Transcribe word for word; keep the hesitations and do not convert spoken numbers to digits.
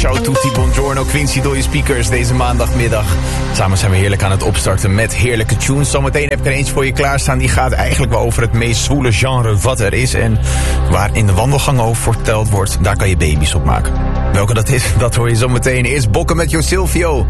Ciao tutti, buongiorno, Quincy door je speakers deze maandagmiddag. Samen zijn we heerlijk aan het opstarten met heerlijke tunes. Zometeen heb ik er eentje voor je klaarstaan. Die gaat eigenlijk wel over het meest zwoele genre wat er is. En waar in de wandelgang over verteld wordt, daar kan je baby's op maken. Welke dat is, dat hoor je zometeen. Eerst Bokken met Jo Silvio.